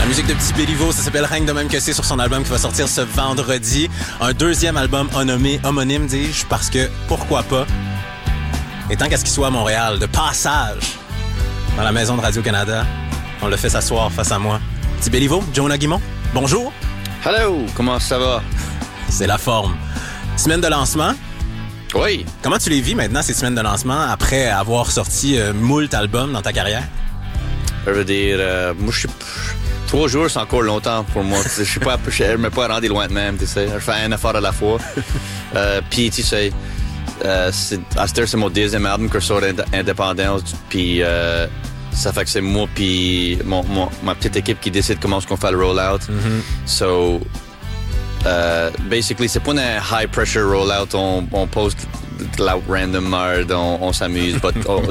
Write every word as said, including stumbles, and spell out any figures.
musique de Petit Béliveau, ça s'appelle Règne de même que c'est sur son album qui va sortir ce vendredi. Un deuxième album honomé, homonyme, dis-je, parce que pourquoi pas? Et tant qu'à ce qu'il soit à Montréal, de passage dans la maison de Radio-Canada, on le fait s'asseoir face à moi. Petit Béliveau, Jonah Guimond, bonjour. Hello, comment ça va? C'est la forme. Semaine de lancement. Oui. Comment tu les vis maintenant, ces semaines de lancement, après avoir sorti euh, moult albums dans ta carrière? Je veux dire, euh, moi, je suis... Trois jours, c'est encore longtemps pour moi. Je suis pas, je ne me pas rendu loin de même, tu sais. Je fais un effort à la fois. euh, puis, tu sais, euh, c'est, à cette heure, c'est mon deuxième album que je sors ind- indépendant. Puis, euh, ça fait que c'est moi puis mon, mon, ma petite équipe qui décide comment est-ce qu'on fait le roll-out. Mm-hmm. So, uh, basically, c'est pas un high-pressure roll-out. On, on poste de la random merde, on, on s'amuse. But on,